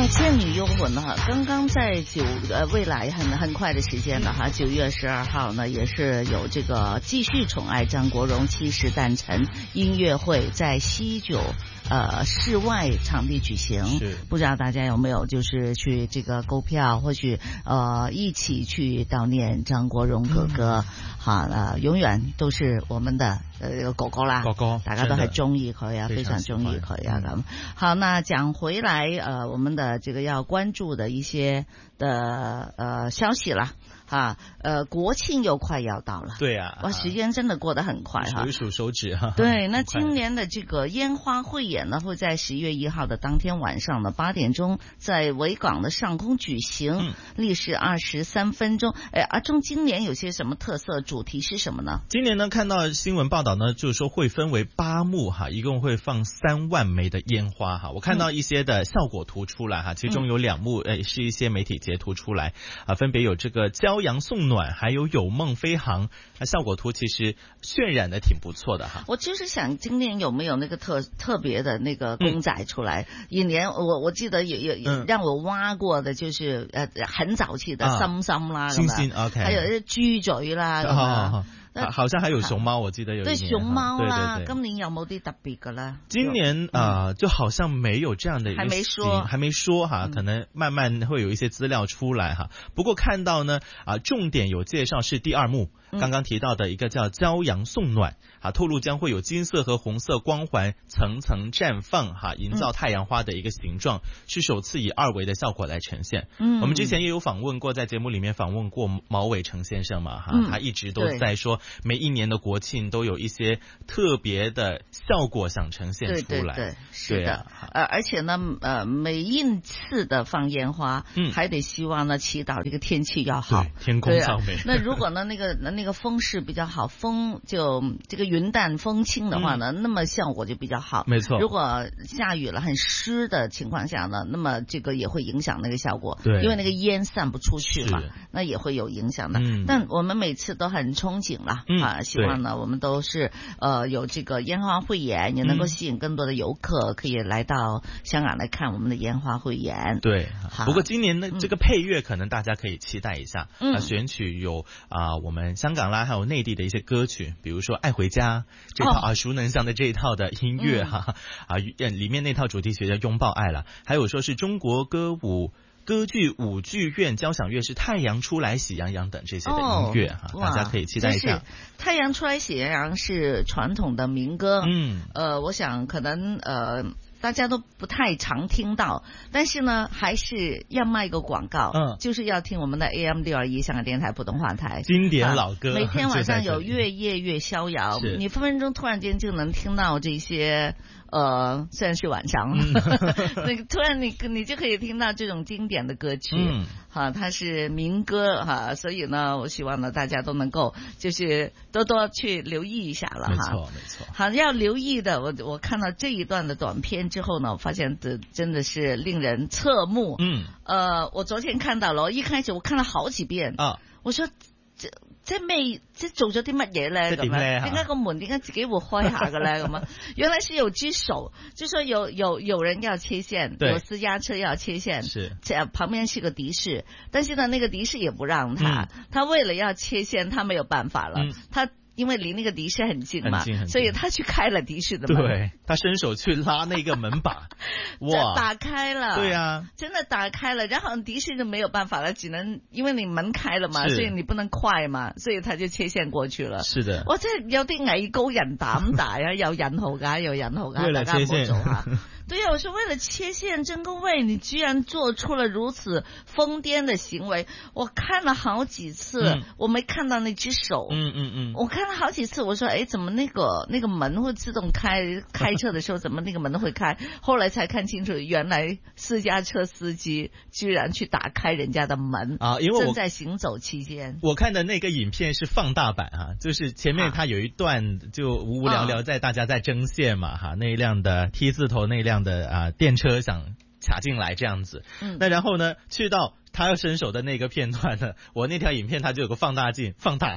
倩女幽魂哈，刚刚在未来很快的时间了哈，9月12号呢也是有这个继续宠爱张国荣70诞辰音乐会在西九室外场地举行，不知道大家有没有就是去这个购票，或许一起去悼念张国荣哥哥，永远都是我们的哥哥啦， 哥哥大家都很中意佢啊，非常中意佢啊咁。好，那讲回来我们的这个要关注的一些的消息啦。国庆又快要到了， 对啊， 哇，时间真的过得很快哈， 数一数手指哈。 对，那今年的这个烟花汇演呢，会在11月1号的当天晚上呢8点钟，在维港的上空举行，历时23分钟。阿中今年有些什么特色？主题是什么呢？ 今年呢，看到新闻报道呢，就是说会分为8幕哈，一共会放3万枚的烟花哈。我看到一些的效果图出来哈，其中有2幕是一些媒体截图出来分别有这个骄阳送暖，还有有梦飞航。效果图其实渲染的挺不错的哈。我就是想今年有没有那个特别的那个公仔出来？一年我记得有让我挖过的，就是很早期的心心啦， 星星 OK， 还有豬嘴啦。 好像还有熊猫，我记得有一年。 对熊猫啦， 对， 今年有冇啲特別噶啦？ 今年就好像没有这样的一个还没说哈，可能慢慢会有一些资料出来哈。不过看到呢重点有介绍是第2幕，刚刚提到的一个叫骄阳送暖透露将会有金色和红色光环层层绽放营造太阳花的一个形状，是首次以2维的效果来呈现。我们之前也有访问过，在节目里面访问过毛伟成先生嘛他一直都在说每一年的国庆都有一些特别的效果想呈现出来。 对，是的。而且呢每一次的放烟花还得希望呢祈祷这个天气要好， 天空上美。 那如果呢那个风势比较好，风就这个云淡风轻的话呢那么效果就比较好。 没错。 如果下雨了很湿的情况下呢，那么这个也会影响那个效果。 对， 因为那个烟散不出去嘛，那也会有影响的。但我们每次都很憧憬啦希望呢我们都是有这个烟花汇演，也能够吸引更多的游客可以来到香港来看我们的烟花汇演。 对，不过今年的这个配乐可能大家可以期待一下选曲有我们香港啦还有内地的一些歌曲，比如说爱回家这套耳熟能详的这一套的音乐里面那套主题曲叫拥抱爱了，还有说是中国歌剧舞剧院交响乐是太阳出来喜洋洋等这些的音乐大家可以期待一下。 太阳出来喜洋洋是传统的民歌，我想可能大家都不太常听到，但是呢还是要卖一个广告，就是要听我们的 AM621 香港电台普通话台经典老歌， 每天晚上有越夜越逍遥，你分分钟突然间就能听到这些虽然是晚上那个突然你就可以听到这种经典的歌曲它是民歌所以呢我希望呢大家都能够就是多多去留意一下了没错。 好，要留意的我看到这一段的短片之后呢，我发现真的是令人侧目。我昨天看到了，一开始我看了好几遍我说即做咗啲乜嘢咧？咁樣點解個門點解自己會開下嘅咧？咁啊，原來是有隻手，就說有人要切線，有私家車要切線，旁邊是個的士，但是呢，那個的士也不讓他為了要切線，他沒有辦法了，他。因为离那个的士很近嘛，所以他去开了的士的门。 对，他伸手去拉那个门把， 哇，打开了。 对啊， 真的打开了，然后的士就没有办法了，只能因为你門開了嘛，所以你不能快嘛，所以他就切線過去了。 是的， 哇，真係有啲藝高人膽大有引號㗎，大家唔好做下。对呀，我说为了切线真个位，你居然做出了如此疯癫的行为。我看了好几次，我没看到那只手。我看了好几次，我说怎么那个门会自动开车的时候怎么那个门会开？后来才看清楚，原来私家车司机居然去打开人家的门因为正在行走期间。 我看的那个影片是放大版就是前面他有一段就无无聊聊在大家在争线嘛那一辆的 T 字头那辆的电车想卡进来这样子。那然后呢去到他要伸手的那个片段呢，我那条影片它就有个放大镜放大，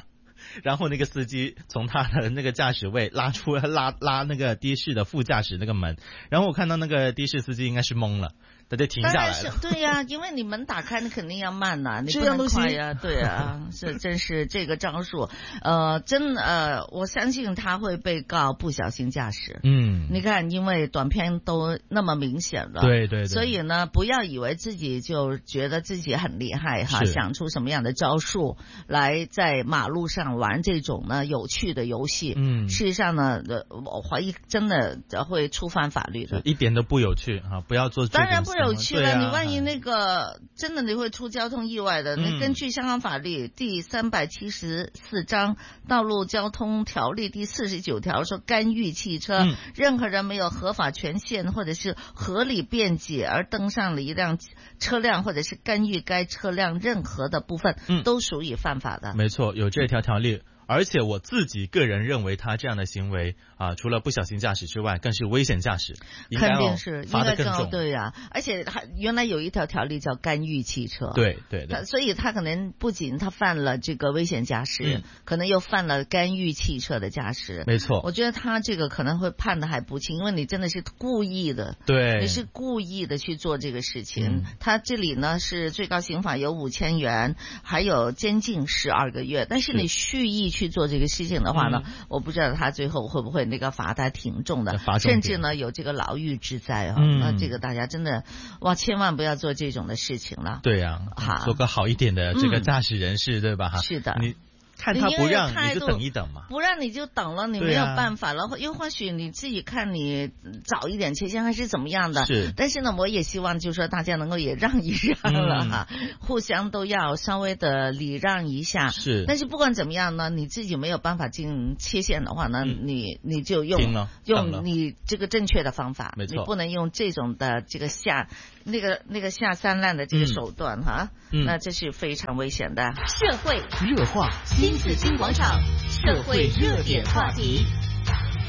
然后那个司机从他的那个驾驶位拉那个的士的副驾驶那个门，然后我看到那个的士司机应该是懵了。他就停下来了。 对呀，因为你门打开，你肯定要慢呐，你不能快呀。对啊，真是这个招数，我相信他会被告不小心驾驶。你看，因为短片都那么明显了， 对， 所以呢，不要以为自己就觉得自己很厉害哈，想出什么样的招数来在马路上玩这种呢有趣的游戏。事实上呢，我怀疑真的会触犯法律的， 一点都不有趣啊！不要做这种。 当然不有趣了，你万一那个真的你会出交通意外的。你根据香港法律第374章道路交通条例第49条说，干预汽车，任何人没有合法权限或者是合理辩解而登上了一辆车辆，或者是干预该车辆任何的部分，都属于犯法的。 没错，有这条条例。而且我自己个人认为，他这样的行为啊，除了不小心驾驶之外，更是危险驾驶， 肯定是罚得更重。 对呀，而且原来有一条条例叫干预汽车， 对， 所以他可能不仅他犯了这个危险驾驶，可能又犯了干预汽车的驾驶。 没错， 我觉得他这个可能会判的还不轻，因为你真的是故意的， 对， 你是故意的去做这个事情。他这里呢是最高刑法有5000元，还有监禁12个月，但是你蓄意去做这个事情的话呢，我不知道他最后会不会那个罚他挺重的，甚至呢有这个牢狱之灾啊。那这个大家真的千万不要做这种的事情了。 对呀，做个好一点的这个驾驶人士，对吧？ 是的。 看他不让你就等一等嘛， 不让你就等了，你没有办法了。又或许你自己看你早一点切线还是怎么样的。 是， 但是呢，我也希望就是说大家能够也让一让了哈，互相都要稍微的礼让一下。 是， 但是不管怎么样呢，你自己没有办法进切线的话呢，你就用你这个正确的方法， 没错， 你不能用这种的这个下三滥的这个手段哈。那这是非常危险的。 社会热话，新紫金广场，社会热点话题。